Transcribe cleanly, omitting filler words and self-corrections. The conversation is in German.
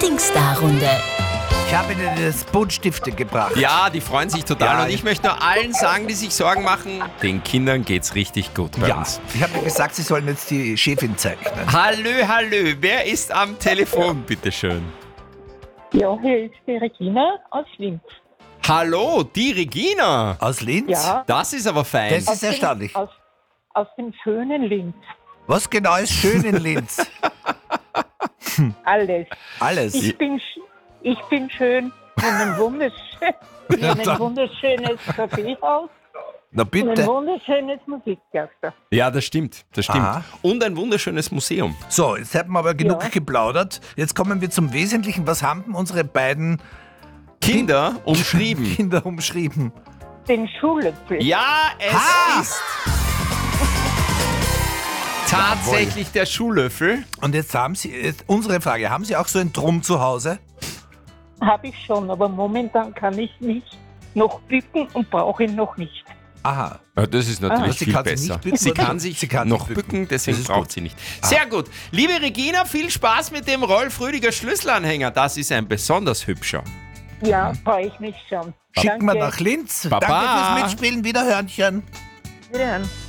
SingStar-Runde. Ich habe Ihnen das Buntstifte gebracht. Ja, die freuen sich total. Ja, und ich möchte nur allen sagen, die sich Sorgen machen, den Kindern geht's richtig gut bei uns. Ich habe gesagt, Sie sollen jetzt die Chefin zeichnen. Hallö, wer ist am Telefon, bitteschön? Ja, hier ist die Regina aus Linz. Hallo, die Regina. Aus Linz? Ja, Das ist aber fein. Das ist erstaunlich. aus dem schönen Linz. Was genau ist schön in Linz? Alles. Alles. Ich bin schön in ein wunderschönes Kaffeehaus Na und ein bitte. wunderschönes Musiktheater. Ja, das stimmt. Aha. Und ein wunderschönes Museum. So, jetzt haben wir aber genug Ja. geplaudert. Jetzt kommen wir zum Wesentlichen. Was haben denn unsere beiden Kinder umschrieben. Kinder umschrieben? Den Schullöffel. Ja, es Ha! ist tatsächlich der Schuhlöffel. Und jetzt haben Sie, unsere Frage, haben Sie auch so einen Drum zu Hause? Habe ich schon, aber momentan kann ich nicht noch bücken und brauche ihn noch nicht. Aha. Ja, das ist natürlich Sie viel kann sich besser. nicht bücken, Sie oder? kann sich Sie kann noch nicht bücken, bücken. deswegen Das ist braucht gut. sie nicht. Sehr gut. Liebe Regina, viel Spaß mit dem Rolf Rüdiger Schlüsselanhänger. Das ist ein besonders hübscher. Ja, freue ich mich schon. Schicken wir Danke. nach Linz. Baba. Danke fürs Mitspielen. Wiederhörnchen. Wiederhören.